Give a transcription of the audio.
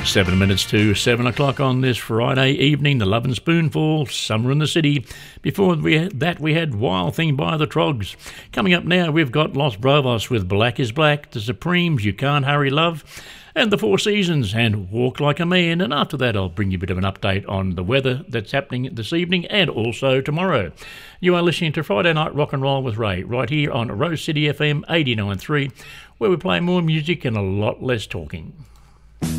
7 minutes to 7 o'clock on this Friday evening, the Love and Spoonful, Summer in the City. Before we had Wild Thing by the Trogs. Coming up now, we've got Los Bravos with Black is Black, The Supremes, You Can't Hurry Love, and The Four Seasons, and Walk Like a Man. And after that, I'll bring you a bit of an update on the weather that's happening this evening and also tomorrow. You are listening to Friday Night Rock and Roll with Ray, right here on Rose City FM 89.3, where we play more music and a lot less talking.